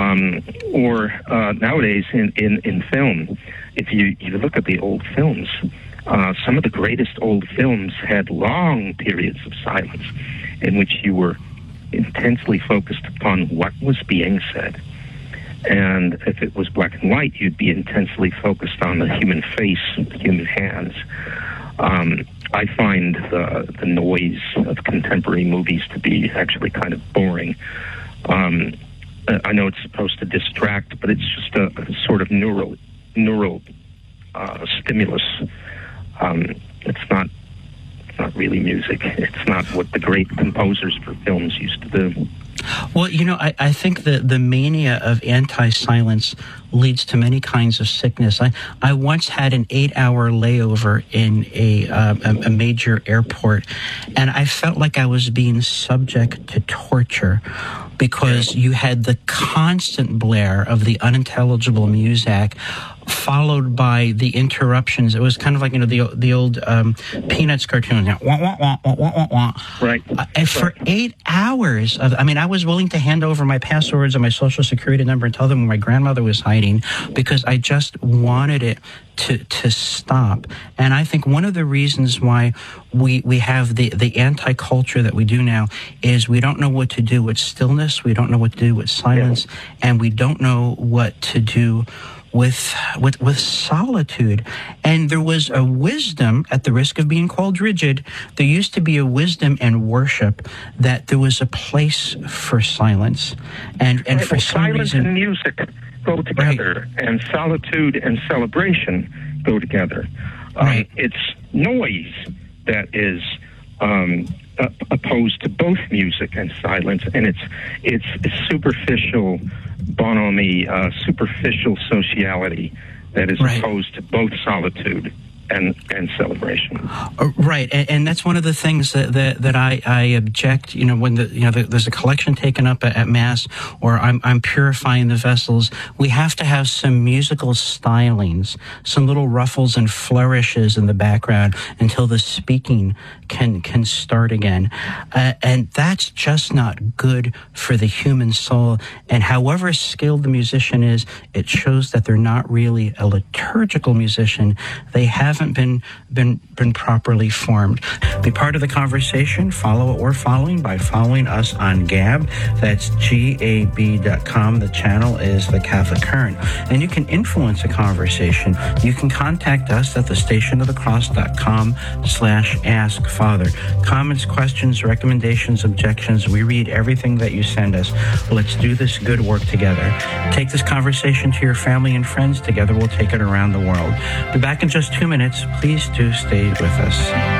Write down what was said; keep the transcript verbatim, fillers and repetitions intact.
Um, or uh, nowadays in, in, in film, if you, you look at the old films, uh, some of the greatest old films had long periods of silence in which you were intensely focused upon what was being said. And if it was black and white, you'd be intensely focused on the human face, the human hands. Um, I find the, the noise of contemporary movies to be actually kind of boring. Um, I know it's supposed to distract, but it's just a, a sort of neural, neural uh, stimulus. Um, it's not it's not really music. It's not what the great composers for films used to do. Well, you know, I, I think the, the mania of anti-silence leads to many kinds of sickness. I, I once had an eight-hour layover in a, uh, a, a major airport, and I felt like I was being subject to torture because you had the constant blare of the unintelligible music followed by the interruptions. It was kind of like, you know, the the old um, Peanuts cartoon. Wah, wah, wah, wah, wah, wah. Right. Uh, and for eight hours of, I mean, I was willing to hand over my passwords and my social security number and tell them where my grandmother was hiding because I just wanted it to to stop. And I think one of the reasons why we we have the the anti-culture that we do now is we don't know what to do with stillness, we don't know what to do with silence, yeah. and we don't know what to do with with with solitude. And there was a wisdom, at the risk of being called rigid, there used to be a wisdom in worship that there was a place for silence. And and for well, some silence reason, and music go together, right. and solitude and celebration go together. Right. Um, it's noise that is um, uh, opposed to both music and silence, and it's it's, it's superficial bonhomie, uh, superficial sociality that is right. opposed to both solitude and and celebration. Uh, right, and, and that's one of the things that that, that I, I object. You know, when the you know the, there's a collection taken up at, at Mass, or I'm I'm purifying the vessels. We have to have some musical stylings, some little ruffles and flourishes in the background until the speaking can can start again, uh, and that's just not good for the human soul. And however skilled the musician is, it shows that they're not really a liturgical musician. They have haven't been been been properly formed. Be part of the conversation. Follow what we're following by following us on Gab. That's G A B dot com. The channel is The Catholic Current. And you can influence the conversation. You can contact us at the station of the cross dot com slash ask father. Comments, questions, recommendations, objections. We read everything that you send us. Let's do this good work together. Take this conversation to your family and friends. Together we'll take it around the world. Be back in just two minutes. Please do stay with us.